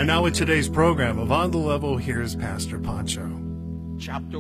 And now with today's program of On the Level, here's Pastor Pancho. Chapter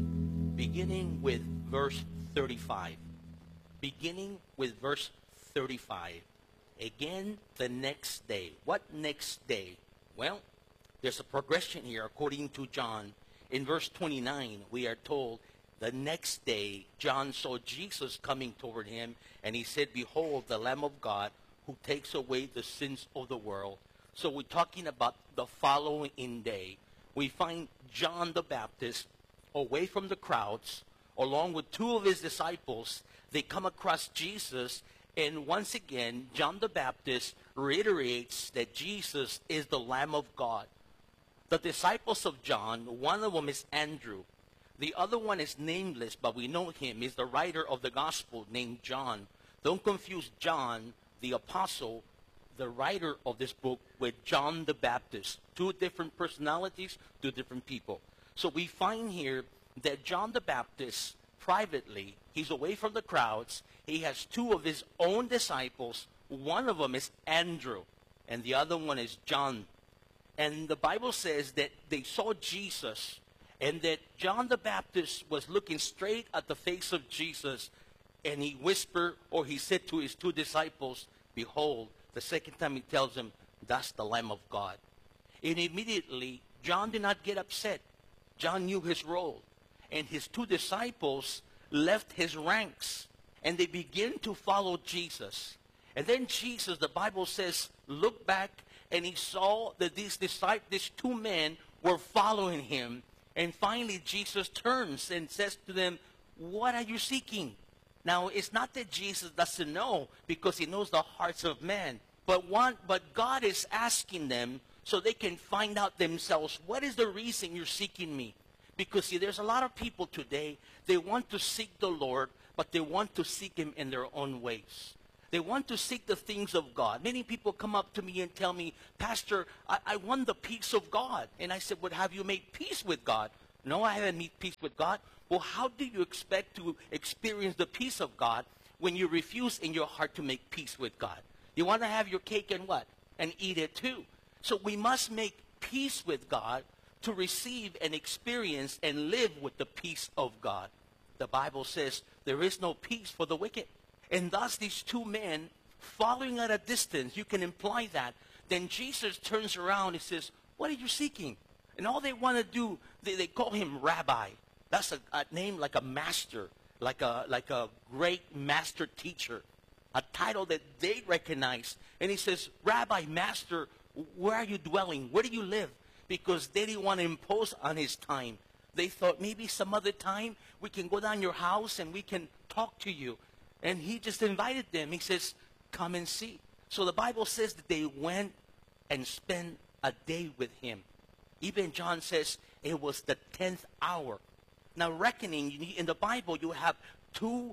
1, beginning with verse 35. Beginning with verse 35. Again, the next day. What next day? Well, there's a progression here according to John. In verse 29, we are told, the next day, John saw Jesus coming toward him, and he said, "Behold, the Lamb of God, who takes away the sins of the world." So we're talking about the following day. We find John the Baptist away from the crowds, along with two of his disciples. They come across Jesus, and once again, John the Baptist reiterates that Jesus is the Lamb of God. The disciples of John, one of them is Andrew. The other one is nameless, but we know him. He's the writer of the gospel named John. Don't confuse John, the apostle, the writer of this book, with John the Baptist. Two different personalities, two different people. So we find here that John the Baptist, privately, he's away from the crowds. He has two of his own disciples. One of them is Andrew, and the other one is John. And the Bible says that they saw Jesus, and that John the Baptist was looking straight at the face of Jesus, and he whispered, or he said to his two disciples, "Behold," the second time he tells them, "That's the Lamb of God." And immediately, John did not get upset. John knew his role. And his two disciples left his ranks, and they began to follow Jesus. And then Jesus, the Bible says, looked back, and he saw that these two men were following him. And finally, Jesus turns and says to them, "What are you seeking?" Now, it's not that Jesus doesn't know, because he knows the hearts of men. But God is asking them so they can find out themselves, what is the reason you're seeking me? Because, see, there's a lot of people today, they want to seek the Lord, but they want to seek him in their own ways. They want to seek the things of God. Many people come up to me and tell me, "Pastor, I want the peace of God." And I said, "Well, have you made peace with God?" "No, I haven't made peace with God." Well, how do you expect to experience the peace of God when you refuse in your heart to make peace with God? You want to have your cake and what? And eat it too. So we must make peace with God to receive and experience and live with the peace of God. The Bible says there is no peace for the wicked. And thus these two men, following at a distance, you can imply that. Then Jesus turns around and says, "What are you seeking?" And all they want to do, they call him Rabbi. That's a name like a master, like a great master teacher, a title that they recognize. And he says, "Rabbi, Master, where are you dwelling? Where do you live?" Because they didn't want to impose on his time. They thought, maybe some other time we can go down your house and we can talk to you. And he just invited them. He says, "Come and see." So the Bible says that they went and spent a day with him. Even John says it was the 10th hour. Now, reckoning, in the Bible, you have two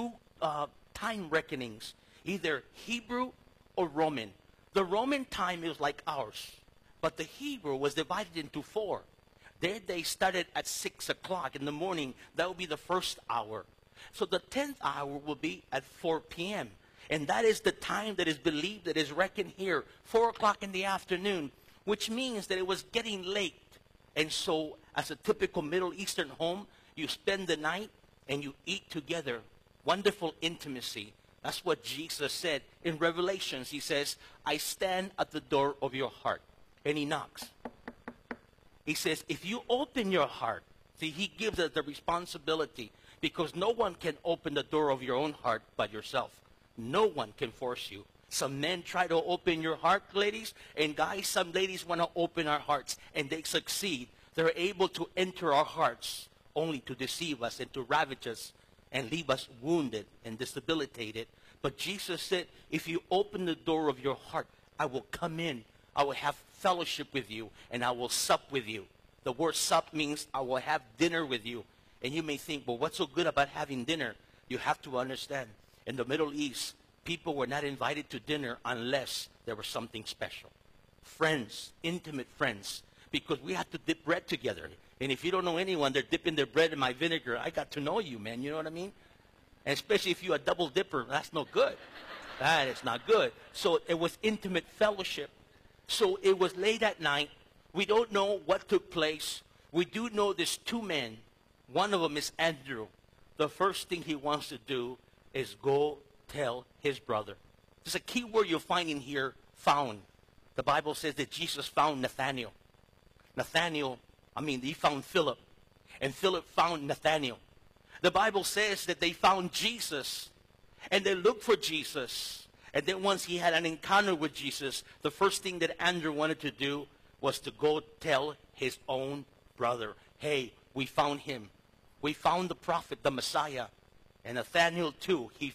time reckonings, either Hebrew or Roman. The Roman time is like ours, but the Hebrew was divided into 4. Their day started at 6 o'clock in the morning. That would be the first hour. So the 10th hour will be at 4 p.m. And that is the time that is believed, that is reckoned here, 4 o'clock in the afternoon, which means that it was getting late. And so, as a typical Middle Eastern home, you spend the night and you eat together. Wonderful intimacy. That's what Jesus said in Revelations. He says, "I stand at the door of your heart." And he knocks. He says, if you open your heart, see, he gives us the responsibility, because no one can open the door of your own heart but yourself. No one can force you. Some men try to open your heart, ladies, and guys, some ladies want to open our hearts, and they succeed. They're able to enter our hearts only to deceive us and to ravage us and leave us wounded and debilitated. But Jesus said, if you open the door of your heart, I will come in. I will have fellowship with you, and I will sup with you. The word sup means I will have dinner with you. And you may think, well, what's so good about having dinner? You have to understand, in the Middle East, people were not invited to dinner unless there was something special. Friends, intimate friends, because we had to dip bread together. And if you don't know anyone, they're dipping their bread in my vinegar. I got to know you, man. You know what I mean? And especially if you're a double dipper, that's no good. That is not good. So it was intimate fellowship. So it was late at night. We don't know what took place. We do know there's two men. One of them is Andrew. The first thing he wants to do is go tell his brother. There's a key word you'll find in here, found. The Bible says that Jesus found Nathanael. He found Philip. And Philip found Nathanael. The Bible says that they found Jesus. And they looked for Jesus. And then once he had an encounter with Jesus, the first thing that Andrew wanted to do was to go tell his own brother, hey, we found him. We found the prophet, the Messiah. And Nathanael too, he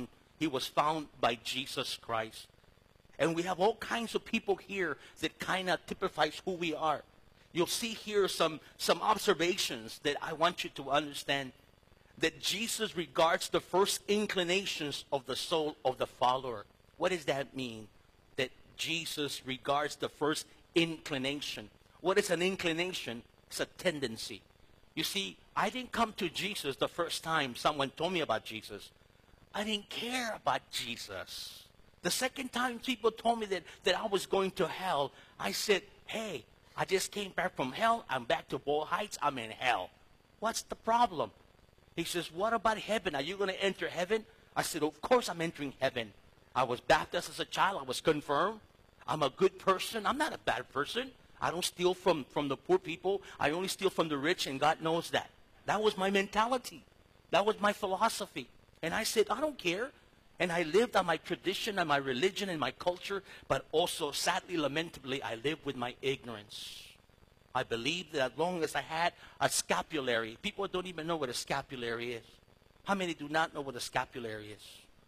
was found by Jesus Christ. And we have all kinds of people here that kind of typifies who we are. You'll see here some observations that I want you to understand. That Jesus regards the first inclinations of the soul of the follower. What does that mean? That Jesus regards the first inclination. What is an inclination? It's a tendency. You see, I didn't come to Jesus the first time someone told me about Jesus. I didn't care about Jesus. The second time people told me that I was going to hell, I said, hey, I just came back from hell. I'm back to Boyle Heights. I'm in hell. What's the problem? He says, what about heaven? Are you going to enter heaven? I said, of course I'm entering heaven. I was baptized as a child. I was confirmed. I'm a good person. I'm not a bad person. I don't steal from the poor people. I only steal from the rich, and God knows that. That was my mentality. That was my philosophy. And I said, I don't care. And I lived on my tradition and my religion and my culture, but also, sadly, lamentably, I lived with my ignorance. I believed that as long as I had a scapulary, people don't even know what a scapulary is. How many do not know what a scapulary is?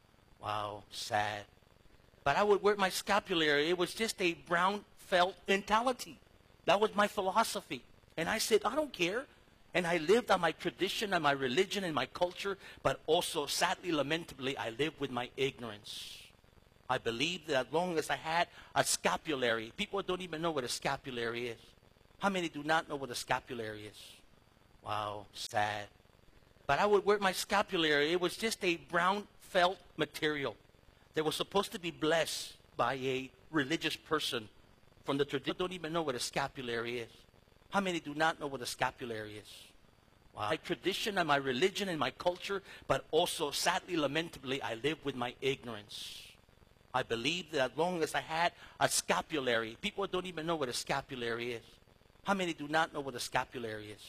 Wow, sad. But I would wear my scapulary. It was just a brown felt mentality. That was my philosophy. And I said, I don't care. And I lived on my tradition and my religion and my culture, but also, sadly, lamentably, I lived with my ignorance. I believed that as long as I had a scapulary, people don't even know what a scapulary is. How many do not know what a scapulary is? Wow, sad. But I would wear my scapulary. It was just a brown felt material that was supposed to be blessed by a religious person from the tradition. Don't even know what a scapulary is. How many do not know what a scapulary is? Wow. My tradition and my religion and my culture, but also, sadly, lamentably, I lived with my ignorance. I believed that as long as I had a scapulary, people don't even know what a scapulary is. How many do not know what a scapulary is?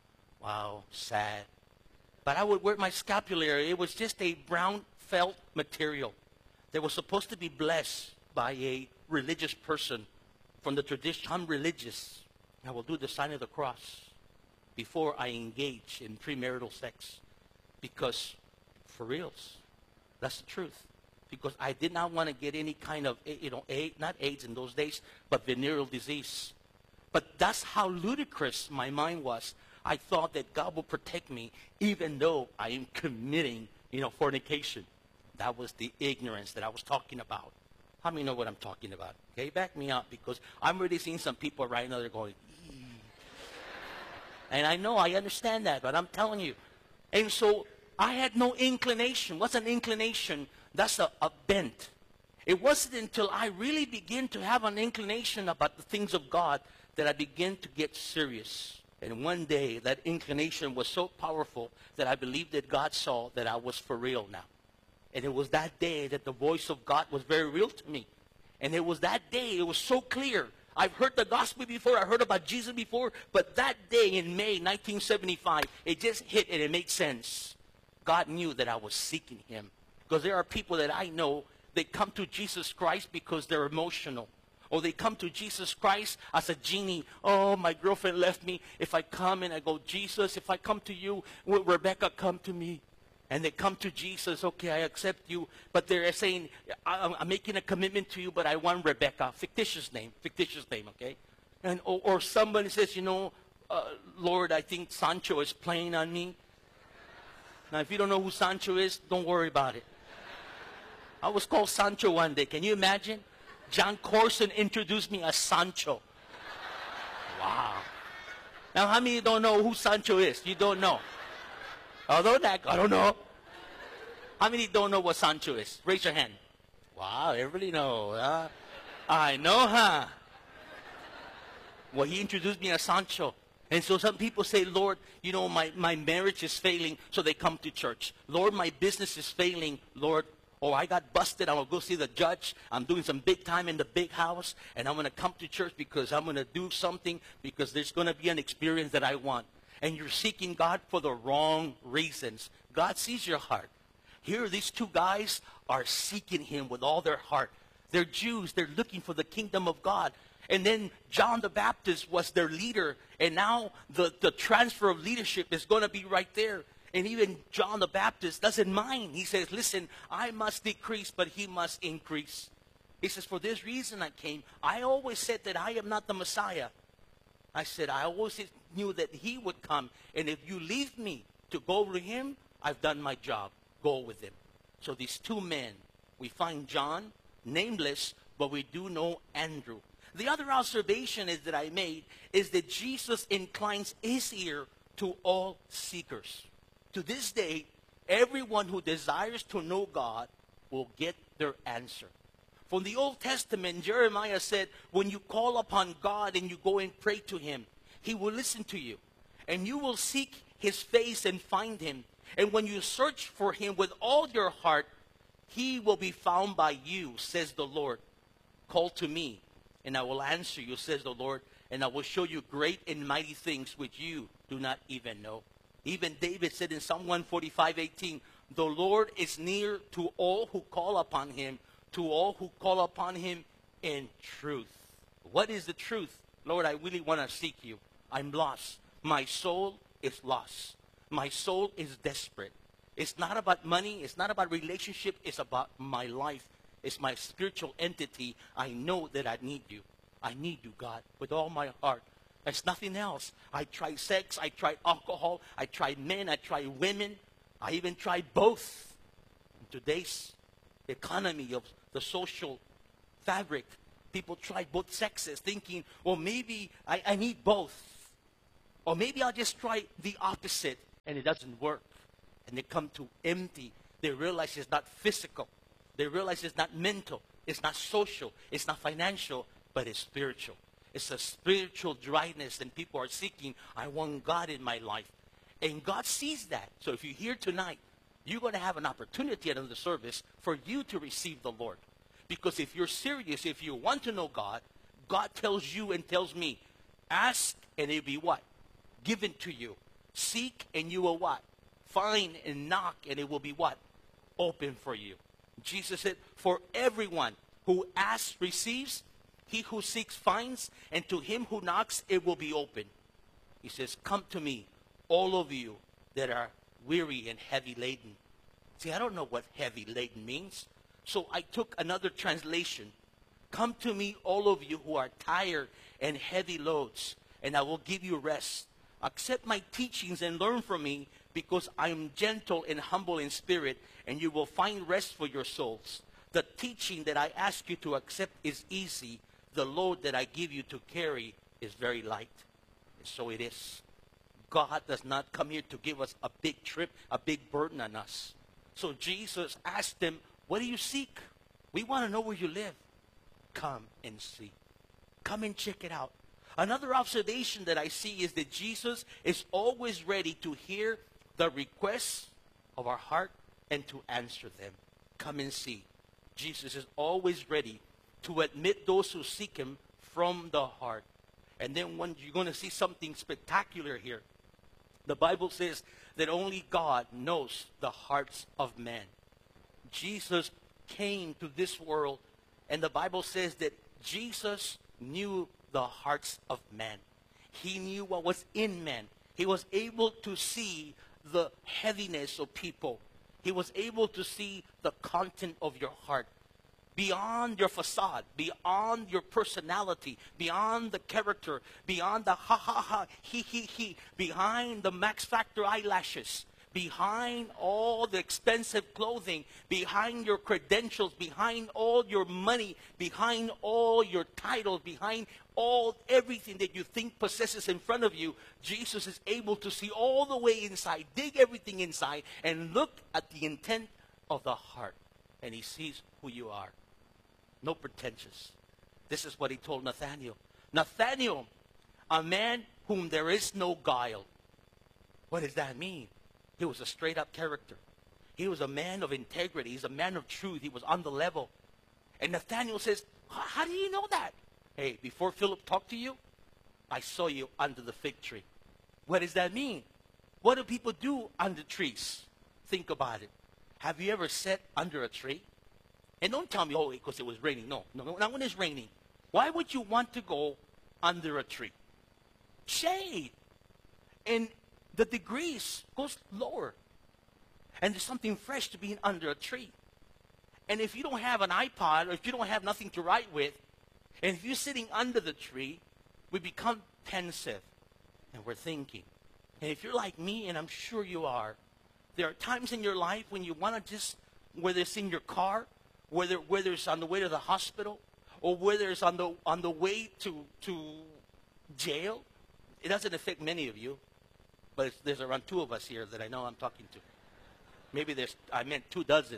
Wow, sad. But I would wear my scapulary. It was just a brown felt material that was supposed to be blessed by a religious person from the tradition. I'm religious. I will do the sign of the cross before I engage in premarital sex. Because, for reals, that's the truth. Because I did not want to get any kind of, not AIDS in those days, but venereal disease. But that's how ludicrous my mind was. I thought that God will protect me even though I am committing, fornication. That was the ignorance that I was talking about. How many know what I'm talking about? Okay, back me up, because I'm already seeing some people right now, they're going, ee. And I understand that, but I'm telling you. And so I had no inclination. What's an inclination? That's a bent. It wasn't until I really began to have an inclination about the things of God that I began to get serious. And one day, that inclination was so powerful that I believed that God saw that I was for real now. And it was that day that the voice of God was very real to me. And it was that day, it was so clear. I've heard the gospel before, I heard about Jesus before, but that day in May 1975, it just hit and it made sense. God knew that I was seeking him. Because there are people that I know, they come to Jesus Christ because they're emotional. Or they come to Jesus Christ as a genie. Oh, my girlfriend left me. If I come and I go, Jesus, if I come to you, will Rebecca come to me? And they come to Jesus, okay, I accept you. But they're saying, I'm making a commitment to you, but I want Rebecca. Fictitious name, okay? And or somebody says, Lord, I think Sancho is playing on me. Now, if you don't know who Sancho is, don't worry about it. I was called Sancho one day. Can you imagine? John Corson introduced me as Sancho. Wow. Now, how many don't know who Sancho is? You don't know. Although that, I don't know. How many don't know what Sancho is? Raise your hand. Wow, everybody knows. I know, huh? Well, he introduced me as Sancho. And so some people say, Lord, you know, my marriage is failing, so they come to church. Lord, my business is failing, Lord. Or I got busted, I'm going to go see the judge. I'm doing some big time in the big house, and I'm going to come to church because I'm going to do something, because there's going to be an experience that I want. And you're seeking God for the wrong reasons. God sees your heart. Here, these two guys are seeking him with all their heart. They're Jews. They're looking for the kingdom of God. And then John the Baptist was their leader. And now the transfer of leadership is going to be right there. And even John the Baptist doesn't mind. He says, listen, I must decrease, but he must increase. He says, for this reason I came. I always said that I am not the Messiah. I said, I always knew that he would come. And if you leave me to go to him, I've done my job. Go with him. So these two men, we find John, nameless, but we do know Andrew. The other observation is that I made is that Jesus inclines his ear to all seekers. To this day, everyone who desires to know God will get their answer. From the Old Testament, Jeremiah said, when you call upon God and you go and pray to him, he will listen to you. And you will seek his face and find him. And when you search for him with all your heart, he will be found by you, says the Lord. Call to me, and I will answer you, says the Lord, and I will show you great and mighty things which you do not even know. Even David said in Psalm 145:18, the Lord is near to all who call upon him, to all who call upon him in truth. What is the truth? Lord, I really want to seek you. I'm lost. My soul is lost. My soul is desperate. It's not about money. It's not about relationship. It's about my life. It's my spiritual entity. I know that I need you. I need you, God, with all my heart. There's nothing else. I tried sex. I tried alcohol. I tried men. I tried women. I even tried both. In today's economy of the social fabric, people try both sexes thinking, well, maybe I need both. Or maybe I'll just try the opposite, and it doesn't work. And they come to empty. They realize it's not physical. They realize it's not mental. It's not social. It's not financial, but it's spiritual. It's a spiritual dryness, and people are seeking, I want God in my life. And God sees that. So if you're here tonight, you're going to have an opportunity at the end of the service for you to receive the Lord. Because if you're serious, if you want to know God, God tells you and tells me, ask and it'll be what? Given to you. Seek and you will what? Find and knock and it will be what? Open for you. Jesus said, for everyone who asks receives, he who seeks finds, and to him who knocks it will be open. He says, come to me, all of you that are weary and heavy laden. See, I don't know what heavy laden means. So I took another translation. Come to me, all of you who are tired and heavy loads, and I will give you rest. Accept my teachings and learn from me, because I am gentle and humble in spirit, and you will find rest for your souls. The teaching that I ask you to accept is easy. The load that I give you to carry is very light. And so it is. God does not come here to give us a big trip, a big burden on us. So Jesus asked them, what do you seek? We want to know where you live. Come and see. Come and check it out. Another observation that I see is that Jesus is always ready to hear the requests of our heart and to answer them. Come and see. Jesus is always ready to admit those who seek him from the heart. And then when you're going to see something spectacular here. The Bible says that only God knows the hearts of men. Jesus came to this world, and the Bible says that Jesus knew the hearts of men. He knew what was in men. He was able to see the heaviness of people. He was able to see the content of your heart. Beyond your facade, beyond your personality, beyond the character, beyond the ha, he, behind the Max Factor eyelashes, behind all the expensive clothing, behind your credentials, behind all your money, behind all your titles, behind everything that you think possesses in front of you, Jesus is able to see all the way inside, dig everything inside, and look at the intent of the heart. And he sees who you are. No pretentious. This is what he told Nathanael. Nathanael, A man whom there is no guile. What does that mean? He was a straight-up character. He was a man of integrity. He's a man of truth. He was on the level. And Nathanael says, how do you know that? Hey, before Philip talked to you, I saw you under the fig tree. What does that mean? What do people do under trees? Think about it. Have you ever sat under a tree? And don't tell me, oh, because it was raining. No, not when it's raining. Why would you want to go under a tree? Shade. And the degrees goes lower. And there's something fresh to being under a tree. And if you don't have an iPod, or if you don't have nothing to write with, and if you're sitting under the tree, we become pensive. And we're thinking. And if you're like me, and I'm sure you are, there are times in your life when you want to just, whether it's in your car, whether it's on the way to the hospital, or whether it's on the way to jail. It doesn't affect many of you, but there's around 2 of us here that I know I'm talking to. Maybe I meant 2 dozen.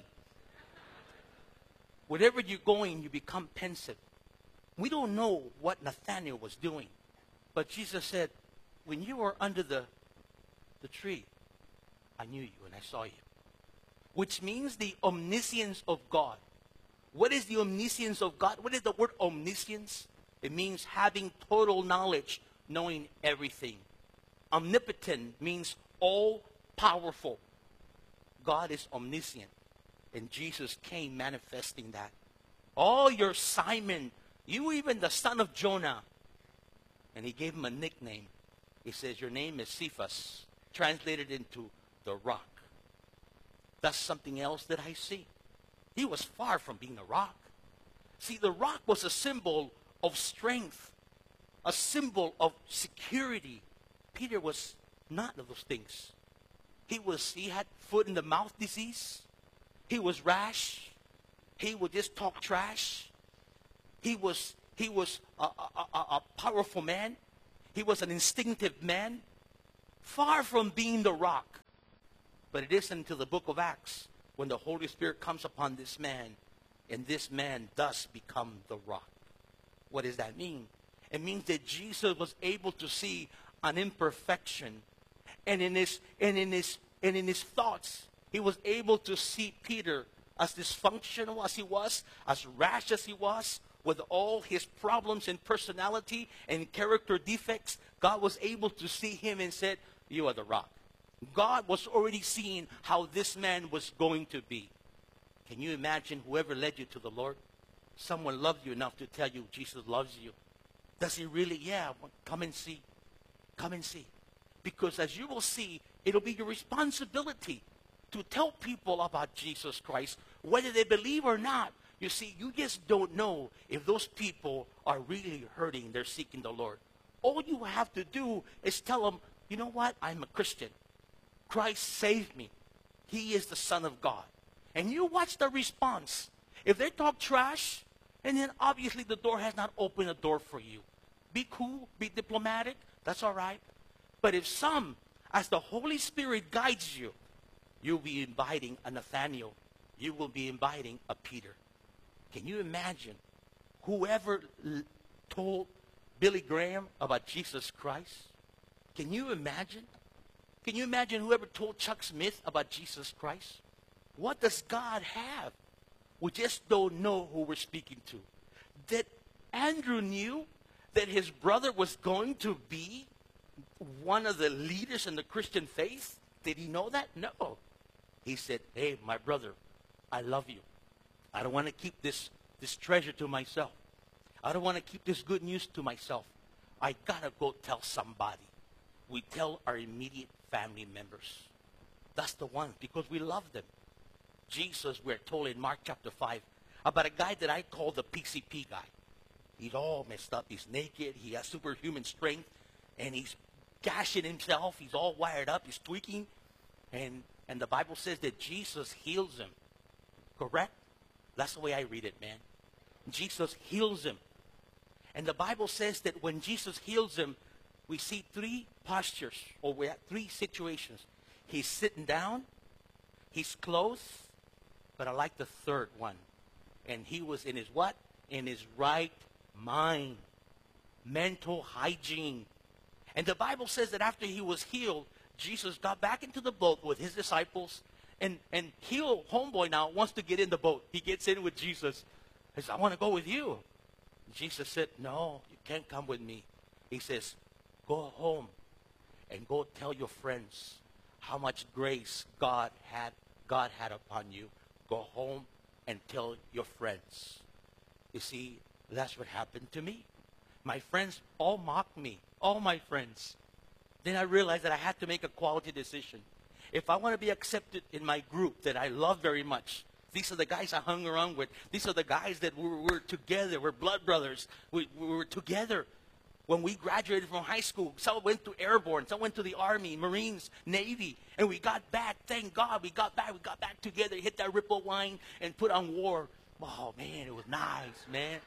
Wherever you're going, you become pensive. We don't know what Nathanael was doing, but Jesus said, when you were under the tree, I knew you and I saw you. Which means the omniscience of God. What is the omniscience of God? What is the word omniscience? It means having total knowledge, knowing everything. Omnipotent means all-powerful. God is omniscient. And Jesus came manifesting that. Oh, you're Simon. You even the son of Jonah. And he gave him a nickname. He says, your name is Cephas, translated into the rock. That's something else that I see. He was far from being a rock. See, the rock was a symbol of strength, a symbol of security. Peter was none of those things. He had foot in the mouth disease. He was rash. He would just talk trash. He was a powerful man. He was an instinctive man, far from being the rock. But it isn't until the book of Acts when the Holy Spirit comes upon this man, and this man does become the rock. What does that mean? It means that Jesus was able to see an imperfection, and in his thoughts, he was able to see Peter as dysfunctional as he was, as rash as he was, with all his problems and personality and character defects. God was able to see him and said, you are the rock. God was already seeing how this man was going to be. Can you imagine whoever led you to the Lord? Someone loved you enough to tell you Jesus loves you. Does he really? Yeah, come and see. Come and see. Because as you will see, it'll be your responsibility to tell people about Jesus Christ, whether they believe or not. You see, you just don't know if those people are really hurting, they're seeking the Lord. All you have to do is tell them, you know what? I'm a Christian. Christ saved me. He is the Son of God. And you watch the response. If they talk trash, and then obviously the door has not opened a door for you. Be cool, be diplomatic, that's all right. But if some, as the Holy Spirit guides you, you'll be inviting a Nathanael. You will be inviting a Peter. Can you imagine whoever told Billy Graham about Jesus Christ? Can you imagine? Can you imagine whoever told Chuck Smith about Jesus Christ? What does God have? We just don't know who we're speaking to. That Andrew knew that his brother was going to be one of the leaders in the Christian faith. Did he know that? No. He said, hey, my brother, I love you. I don't want to keep this treasure to myself. I don't want to keep this good news to myself. I got to go tell somebody. We tell our immediate family members. That's the one, because we love them. Jesus, we're told in Mark chapter 5, about a guy that I call the PCP guy. He's all messed up. He's naked. He has superhuman strength. And he's gashing himself. He's all wired up. He's tweaking. And the Bible says that Jesus heals him. Correct? That's the way I read it, man. Jesus heals him. And the Bible says that when Jesus heals him, we see 3 postures, or we have 3 situations. He's sitting down. He's clothed. But I like the third one. And he was in his what? In his right mind. Mental hygiene. And the Bible says that after he was healed, Jesus got back into the boat with his disciples. And healed homeboy now wants to get in the boat. He gets in with Jesus. He says, I want to go with you. Jesus said, no, you can't come with me. He says, go home and go tell your friends how much grace God had upon you. Go home and tell your friends. You see, that's what happened to me. My friends all mocked me, all my friends. Then I realized that I had to make a quality decision. If I want to be accepted in my group that I love very much, these are the guys I hung around with. These are the guys that we're together. We're blood brothers. We were together. When we graduated from high school, some went to airborne, some went to the Army, Marines, Navy, and we got back. Thank God we got back. We got back together, hit that Ripple wine, and put on war. Oh, man, it was nice, man.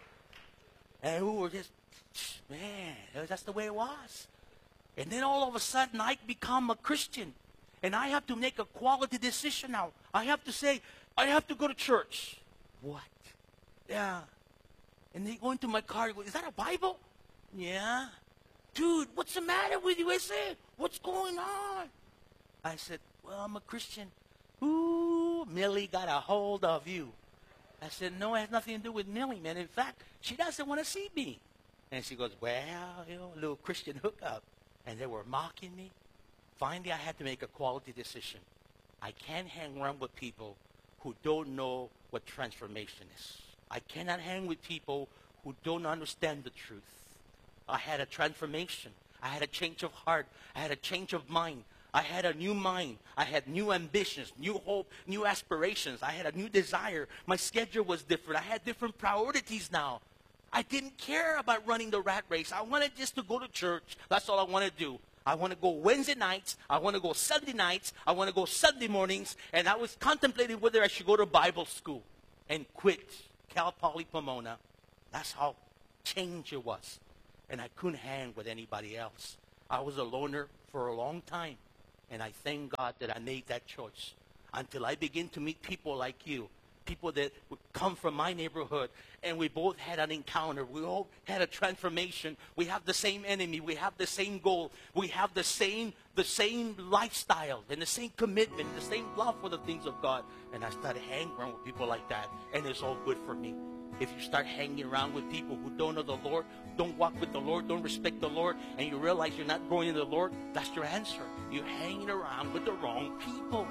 And we were just, man, that's the way it was. And then all of a sudden, I become a Christian. And I have to make a quality decision now. I have to say, I have to go to church. What? Yeah. And they go into my car and go, is that a Bible? Yeah. Dude, what's the matter with you? I said, what's going on? I said, well, I'm a Christian. Ooh, Millie got a hold of you. I said, no, it has nothing to do with Millie, man. In fact, she doesn't want to see me. And she goes, well, a little Christian hookup. And they were mocking me. Finally, I had to make a quality decision. I can't hang around with people who don't know what transformation is. I cannot hang with people who don't understand the truth. I had a transformation. I had a change of heart. I had a change of mind. I had a new mind. I had new ambitions, new hope, new aspirations. I had a new desire. My schedule was different. I had different priorities now. I didn't care about running the rat race. I wanted just to go to church. That's all I want to do. I want to go Wednesday nights. I want to go Sunday nights. I want to go Sunday mornings. And I was contemplating whether I should go to Bible school and quit Cal Poly Pomona. That's how changed it was. And I couldn't hang with anybody else. I was a loner for a long time. And I thank God that I made that choice until I begin to meet people like you, people that would come from my neighborhood, and we both had an encounter. We all had a transformation. We have the same enemy. We have the same goal. We have the same lifestyle and the same commitment, the same love for the things of God. And I started hanging around with people like that, and it's all good for me. If you start hanging around with people who don't know the Lord, don't walk with the Lord, don't respect the Lord, and you realize you're not growing in the Lord, that's your answer. You're hanging around with the wrong people.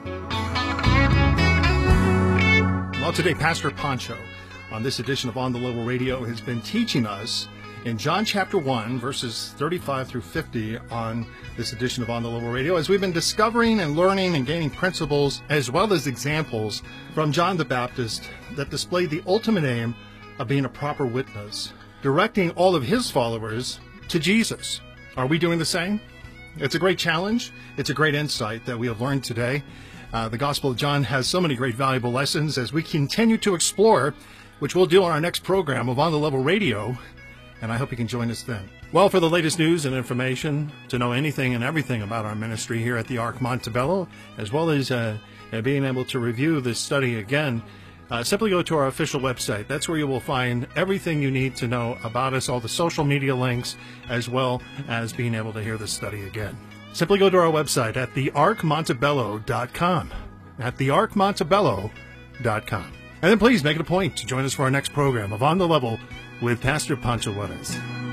Well, today, Pastor Pancho, on this edition of On the Level Radio, has been teaching us in John chapter 1, verses 35 through 50 on this edition of On the Level Radio, as we've been discovering and learning and gaining principles as well as examples from John the Baptist that display the ultimate aim of being a proper witness, directing all of his followers to Jesus. Are we doing the same? It's a great challenge. It's a great insight that we have learned today. The Gospel of John has so many great valuable lessons as we continue to explore, which we'll do on our next program of On the Level Radio, and I hope you can join us then. Well, for the latest news and information, to know anything and everything about our ministry here at the Ark Montebello, as well as being able to review this study again, simply go to our official website. That's where you will find everything you need to know about us, all the social media links, as well as being able to hear this study again. Simply go to our website at thearkmontebello.com, at thearkmontebello.com. And then please make it a point to join us for our next program of On the Level with Pastor Pancho Juarez.